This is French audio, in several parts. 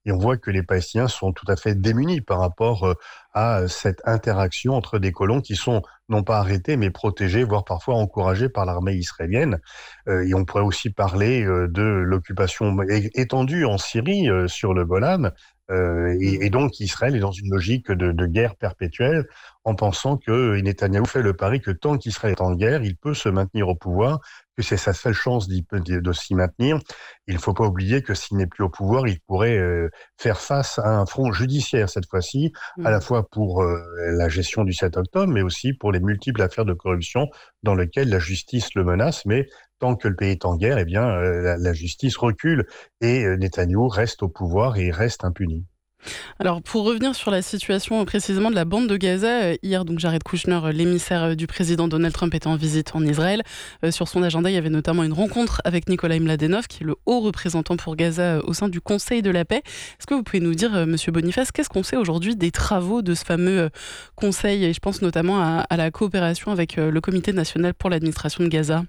Et on voit que les Palestiniens sont tout à fait démunis par rapport à cette interaction entre des colons qui sont non pas arrêtés, mais protégés, voire parfois encouragés par l'armée israélienne. Et on pourrait aussi parler de l'occupation étendue en Syrie, sur le Golan. Et donc Israël est dans une logique de guerre perpétuelle en pensant que Netanyahou fait le pari que tant qu'Israël est en guerre, il peut se maintenir au pouvoir, que c'est sa seule chance de s'y maintenir. Il ne faut pas oublier que s'il n'est plus au pouvoir, il pourrait faire face à un front judiciaire cette fois-ci, à la Mmh. fois pour la gestion du 7 octobre, mais aussi pour les multiples affaires de corruption dans lesquelles la justice le menace. Mais tant que le pays est en guerre, eh bien, la justice recule et Netanyahou reste au pouvoir et reste impuni. Alors, pour revenir sur la situation précisément de la bande de Gaza, hier, donc Jared Kushner, l'émissaire du président Donald Trump, était en visite en Israël. Sur son agenda, il y avait notamment une rencontre avec Nikolai Mladenov, qui est le haut représentant pour Gaza au sein du Conseil de la paix. Est-ce que vous pouvez nous dire, Monsieur Boniface, qu'est-ce qu'on sait aujourd'hui des travaux de ce fameux conseil? Et je pense notamment à la coopération avec le Comité national pour l'administration de Gaza.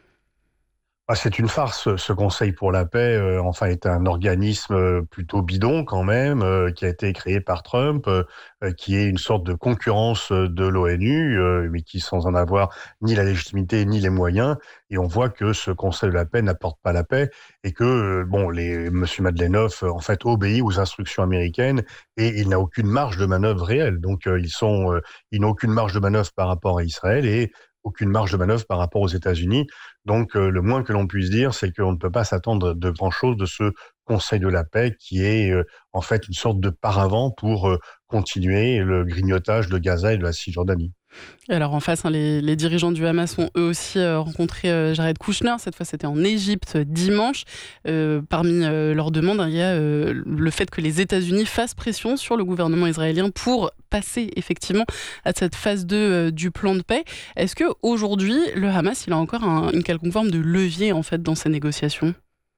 Ah, c'est une farce, ce Conseil pour la paix, enfin, est un organisme plutôt bidon quand même, qui a été créé par Trump, qui est une sorte de concurrence de l'ONU, mais qui sans en avoir ni la légitimité ni les moyens. Et on voit que ce Conseil de la paix n'apporte pas la paix et que, bon, Monsieur Madlenov, en fait, obéit aux instructions américaines et il n'a aucune marge de manœuvre réelle. Donc, ils n'ont aucune marge de manœuvre par rapport à Israël et aucune marge de manœuvre par rapport aux États-Unis. Donc, le moins que l'on puisse dire, c'est qu'on ne peut pas s'attendre de grand-chose de ce Conseil de la paix qui est en fait une sorte de paravent pour continuer le grignotage de Gaza et de la Cisjordanie. Et alors en face, hein, les dirigeants du Hamas ont eux aussi rencontré Jared Kushner. Cette fois, c'était en Égypte dimanche. Parmi leurs demandes, hein, il y a le fait que les États-Unis fassent pression sur le gouvernement israélien pour passer effectivement à cette phase 2 du plan de paix. Est-ce que aujourd'hui, le Hamas, il a encore une quelconque forme de levier en fait dans ces négociations?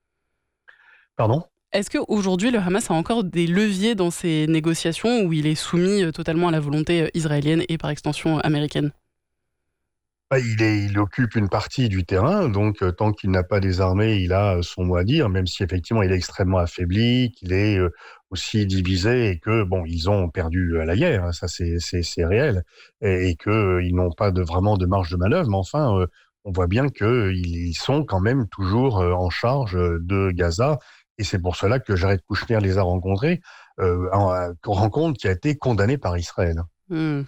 Pardon? Est-ce qu'aujourd'hui, le Hamas a encore des leviers dans ces négociations où il est soumis totalement à la volonté israélienne et par extension américaine? Bah, il occupe une partie du terrain, donc tant qu'il n'a pas désarmé, il a son mot à dire, même si effectivement il est extrêmement affaibli, qu'il est aussi divisé et que bon, ils ont perdu la guerre, hein, ça c'est réel, et que ils n'ont pas vraiment de marge de manœuvre. Mais enfin, on voit bien que ils sont quand même toujours en charge de Gaza, et c'est pour cela que Jared Kushner les a rencontrés, rencontre qui a été condamnée par Israël. Mmh.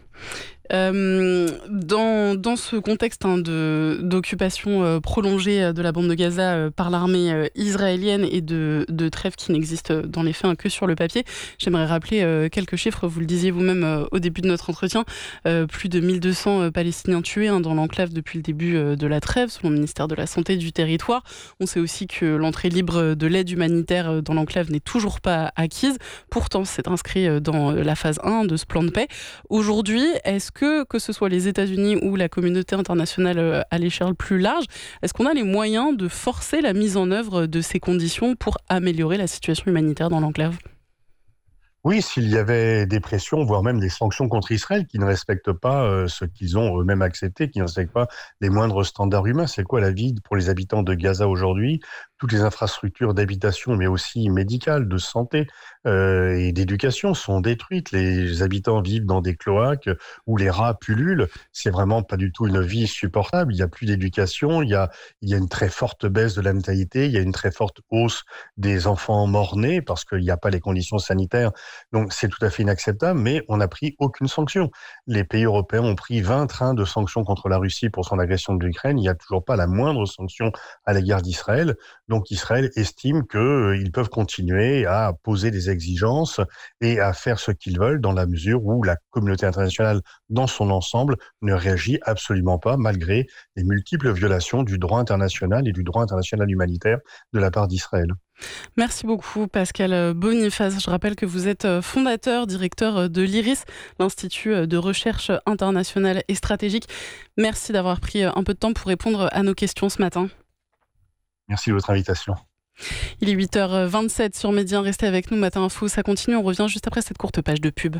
Dans ce contexte hein, d'occupation prolongée de la bande de Gaza par l'armée israélienne et de trêve qui n'existe dans les faits hein, que sur le papier, j'aimerais rappeler quelques chiffres. Vous le disiez vous-même au début de notre entretien, plus de 1200 Palestiniens tués hein, dans l'enclave depuis le début de la trêve, selon le ministère de la Santé du territoire. On sait aussi que l'entrée libre de l'aide humanitaire dans l'enclave n'est toujours pas acquise. Pourtant, c'est inscrit dans la phase 1 de ce plan de paix. Aujourd'hui, est-ce que ce soit les États-Unis ou la communauté internationale à l'échelle plus large, est-ce qu'on a les moyens de forcer la mise en œuvre de ces conditions pour améliorer la situation humanitaire dans l'enclave? Oui, s'il y avait des pressions, voire même des sanctions contre Israël qui ne respectent pas ce qu'ils ont eux-mêmes accepté, qui ne respectent pas les moindres standards humains. C'est quoi la vie pour les habitants de Gaza aujourd'hui? Toutes les infrastructures d'habitation, mais aussi médicales, de santé et d'éducation sont détruites. Les habitants vivent dans des cloaques où les rats pullulent. C'est vraiment pas du tout une vie supportable. Il n'y a plus d'éducation, il y a une très forte baisse de la natalité, il y a une très forte hausse des enfants morts-nés parce qu'il n'y a pas les conditions sanitaires. Donc c'est tout à fait inacceptable, mais on n'a pris aucune sanction. Les pays européens ont pris 20 trains de sanctions contre la Russie pour son agression de l'Ukraine. Il n'y a toujours pas la moindre sanction à l'égard d'Israël. Donc Israël estime qu'ils peuvent continuer à poser des exigences et à faire ce qu'ils veulent dans la mesure où la communauté internationale dans son ensemble ne réagit absolument pas malgré les multiples violations du droit international et du droit international humanitaire de la part d'Israël. Merci beaucoup Pascal Boniface. Je rappelle que vous êtes fondateur, directeur de l'IRIS, l'Institut de recherche internationale et stratégique. Merci d'avoir pris un peu de temps pour répondre à nos questions ce matin. Merci de votre invitation. Il est 8h27 sur Média. Restez avec nous, Matin Info, ça continue. On revient juste après cette courte page de pub.